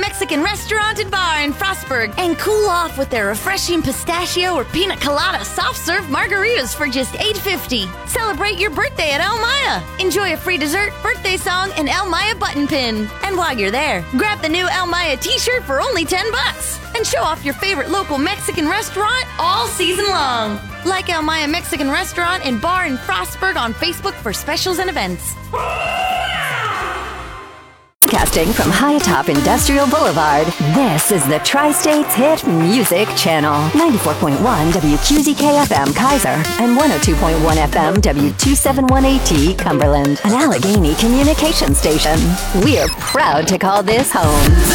Mexican restaurant and bar in Frostburg and cool off with their refreshing pistachio or pina colada soft serve margaritas for just $8.50. Celebrate your birthday at El Maya. Enjoy a free dessert, birthday song, and El Maya button pin. And while you're there, grab the new El Maya t-shirt for only $10 and show off your favorite local Mexican restaurant all season long. Like El Maya Mexican Restaurant and Bar in Frostburg on Facebook for specials and events. Broadcasting from high atop Industrial Boulevard, this is the Tri-States Hit Music Channel. 94.1 WQZK-FM Kaiser and 102.1 FM W271AT Cumberland. An Allegheny communication station. We are proud to call this home.